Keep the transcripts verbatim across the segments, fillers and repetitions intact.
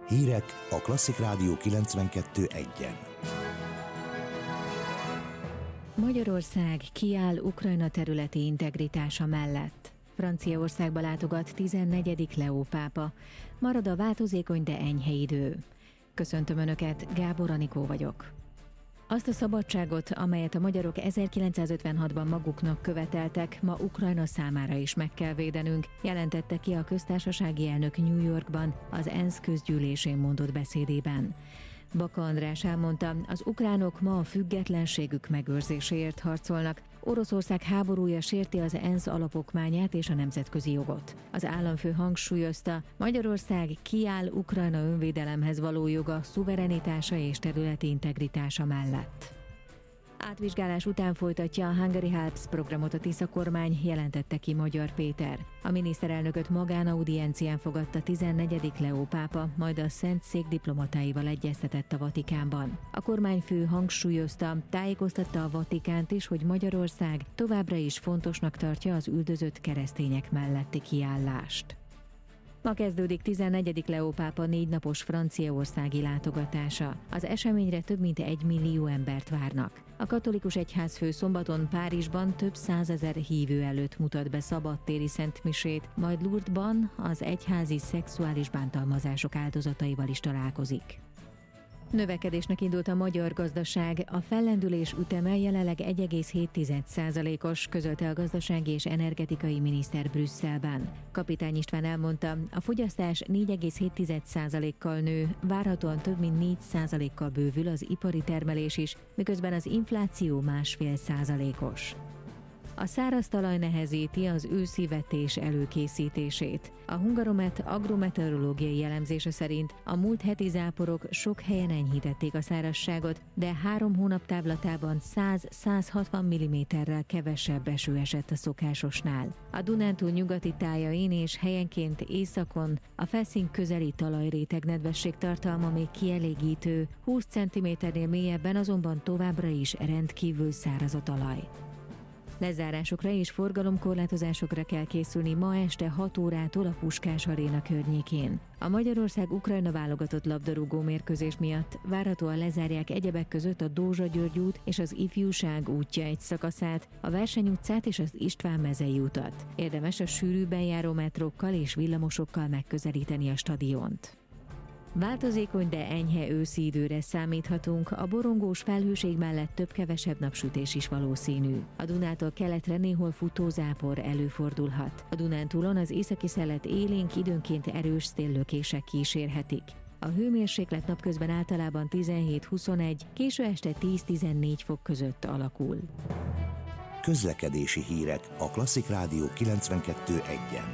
Hírek a Klasszik Rádió kilencvenkettő egyen. Magyarország kiáll Ukrajna területi integritása mellett. Franciaországba látogat tizennegyedik Leó pápa. Marad a változékony, de enyhe idő. Köszöntöm Önöket, Gábor Anikó vagyok. Azt a szabadságot, amelyet a magyarok ezerkilencszázötvenhatban maguknak követeltek, ma Ukrajna számára is meg kell védenünk, jelentette ki a köztársasági elnök New Yorkban az ENSZ közgyűlésén mondott beszédében. Baka András elmondta, az ukránok ma a függetlenségük megőrzéséért harcolnak. Oroszország háborúja sérti az ENSZ alapokmányát és a nemzetközi jogot. Az államfő hangsúlyozta, Magyarország kiáll Ukrajna önvédelemhez való joga, szuverenitása és területi integritása mellett. Átvizsgálás után folytatja a Hungary Helps programot a Tisza kormány, jelentette ki Magyar Péter. A miniszterelnököt magánaudiencián fogadta tizennegyedik Leó pápa, majd a Szent Szék diplomatáival egyeztetett a Vatikánban. A kormányfő hangsúlyozta, tájékoztatta a Vatikánt is, hogy Magyarország továbbra is fontosnak tartja az üldözött keresztények melletti kiállást. Ma kezdődik tizennegyedik Leó pápa négy napos franciaországi látogatása. Az eseményre több mint egy millió embert várnak. A katolikus egyházfő szombaton Párizsban több százezer hívő előtt mutat be szabadtéri szentmisét, majd Lourdesban az egyházi szexuális bántalmazások áldozataival is találkozik. Növekedésnek indult a magyar gazdaság, a fellendülés üteme jelenleg egy egész hét százalékos, közölte a gazdasági és energetikai miniszter Brüsszelben. Kapitány István elmondta, a fogyasztás négy egész hét százalékkal nő, várhatóan több mint négy százalékkal bővül az ipari termelés is, miközben az infláció másfél százalékos. A száraz talaj nehezíti az őszi vetés előkészítését. A Hungaromet agrometeorológiai jellemzése szerint a múlt heti záporok sok helyen enyhítették a szárazságot, de három hónap távlatában száz-százhatvan milliméterrel kevesebb eső esett a szokásosnál. A Dunántúl nyugati tájain és helyenként északon a felszín közeli talajréteg nedvesség tartalma még kielégítő, húsz centiméternél mélyebben azonban továbbra is rendkívül száraz a talaj. Lezárásokra és forgalomkorlátozásokra kell készülni ma este hat órától a Puskás Aréna környékén. A Magyarország-Ukrajna válogatott labdarúgó mérkőzés miatt várhatóan lezárják egyebek között a Dózsa-György út és az Ifjúság útja egy szakaszát, a Verseny utcát és az István mezei utat. Érdemes a sűrűbben járó metrókkal és villamosokkal megközelíteni a stadiont. Változékony, de enyhe őszi időre számíthatunk, a borongós felhőség mellett több-kevesebb napsütés is valószínű. A Dunától keletre néhol futózápor előfordulhat. A Dunántúlon az északi szelet élénk, időnként erős széllökések kísérhetik. A hőmérséklet napközben általában tizenhét-huszonegy, késő este tíz-tizennégy fok között alakul. Közlekedési hírek a Klasszik Rádió kilencvenkettő egyen.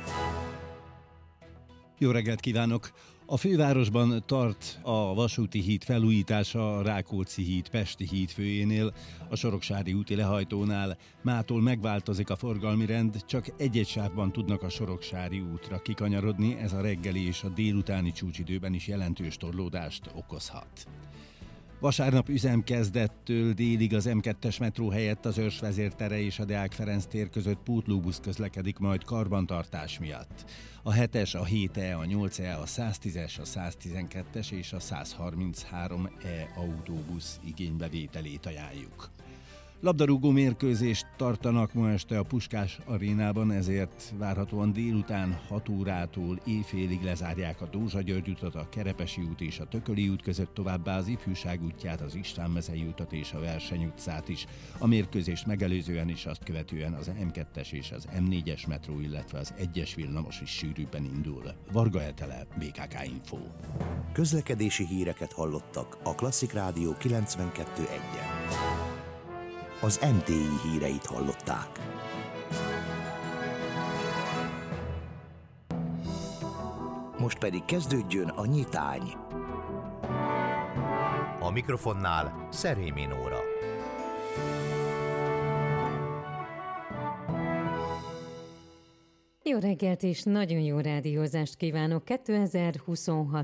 Jó reggelt kívánok! A fővárosban tart a vasúti híd felújítása a Rákóczi híd Pesti híd főjénél, a Soroksári úti lehajtónál. Mától megváltozik a forgalmi rend, csak egy-egy sávban tudnak a Soroksári útra kikanyarodni, ez a reggeli és a délutáni csúcsidőben is jelentős torlódást okozhat. Vasárnap üzemkezdettől délig az em kettes metró helyett az Őrs vezértere és a Deák Ferenc tér között pótlóbusz közlekedik majd karbantartás miatt. A hetes, a hét E, a nyolc E, a száztízes, a száztizenkettes és a százharminchárom E autóbusz igénybevételét ajánljuk. Labdarúgó mérkőzést tartanak ma este a Puskás Arénában, ezért várhatóan délután hat órától éjfélig lezárják a Dózsa-György utat, a Kerepesi út és a Tököli út között, továbbá az Ifjúság útját, az István mezei utat és a Verseny utcát is. A mérkőzést megelőzően és azt követően az em kettes és az em négyes metró, illetve az egyes villamos is sűrűbben indul. Varga Etele, bé ká ká Info. Közlekedési híreket hallottak a Klasszik Rádió kilencvenkettő egyen. Az em té i híreit hallották. Most pedig kezdődjön a nyitány. A mikrofonnál Szerémi Nóra. Jó reggelt és nagyon jó rádiózást kívánok! kétezer-huszonhat.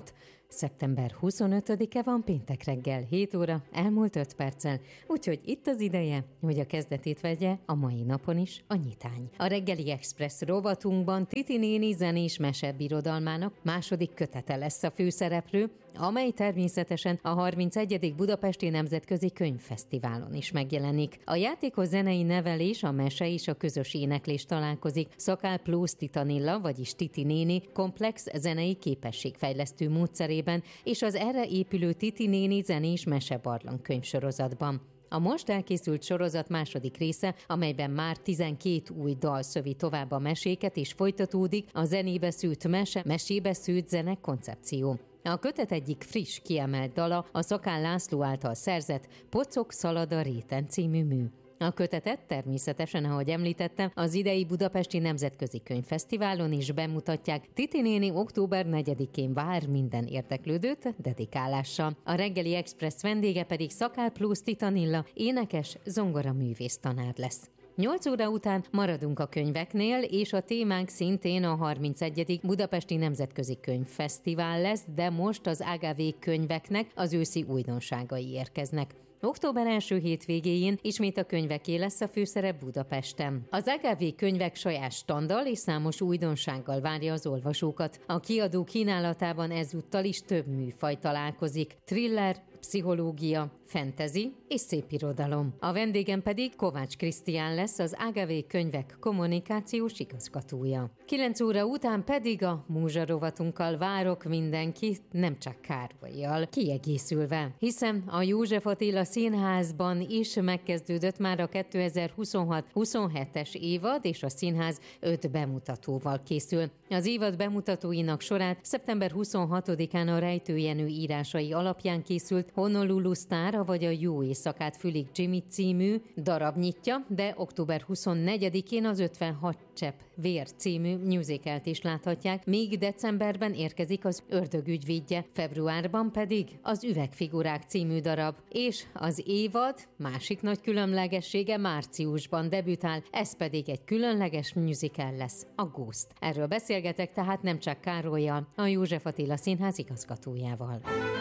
Szeptember huszonötödike van, péntek reggel, hét óra, elmúlt öt perccel, úgyhogy itt az ideje, hogy a kezdetét vegye a mai napon is a nyitány. A Reggeli Express rovatunkban Titi néni zenés mesebirodalmának második kötete lesz a főszereplő, amely természetesen a harmincegyedik Budapesti Nemzetközi Könyvfesztiválon is megjelenik. A játékos zenei nevelés, a mese és a közös éneklés találkozik Szakál Plusz Titanilla, vagyis Titi néni komplex zenei képességfejlesztő módszerében és az erre épülő Titi néni zenés mesebarlang könyvsorozatban. A most elkészült sorozat második része, amelyben már tizenkét új dal szövi tovább a meséket, és folytatódik a zenébe szült mese, mesébe szült zene koncepció. A kötet egyik friss, kiemelt dala a Szakál László által szerzett Pocok szalad a réten című mű. A kötetet természetesen, ahogy említettem, az idei Budapesti Nemzetközi Könyvfesztiválon is bemutatják. Titi néni október negyedikén vár minden érdeklődőt dedikálással. A Reggeli Express vendége pedig Szakál Plusz Titanilla, énekes, zongoraművész tanár lesz. nyolc óra után maradunk a könyveknél, és a témánk szintén a harmincegyedik Budapesti Nemzetközi Könyvfesztivál lesz, de most az á gá vé könyveknek az őszi újdonságai érkeznek. Október első hétvégéjén ismét a könyveké lesz a főszerep Budapesten. Az á gá vé könyvek saját standal és számos újdonsággal várja az olvasókat. A kiadó kínálatában ezúttal is több műfaj találkozik. Thriller, pszichológia, fantasy és szépirodalom. A vendégem pedig Kovács Krisztián lesz, az á gá vé könyvek kommunikációs igazgatója. kilenc óra után pedig a múzsa rovatunkkal várok mindenkit, nem csak Károlyjal, kiegészülve, hiszen a József Attila Színházban is megkezdődött már a kétezer-huszonhat huszonhetes évad, és a színház öt bemutatóval készül. Az évad bemutatóinak sorát szeptember huszonhatodikán a Rejtő Jenő írásai alapján készült Honolulu Sztára vagy a Jó éjszakát fülig Jimmy című darab nyitja, de október huszonnegyedikén az ötvenhat csepp vér című musicalt is láthatják, míg decemberben érkezik az Ördög ügyvédje, februárban pedig az Üvegfigurák című darab, és az évad másik nagy különlegessége márciusban debütál, ez pedig egy különleges musical lesz, a Ghost. Erről beszélgetek tehát nem csak Károllyal, a József Attila Színház igazgatójával.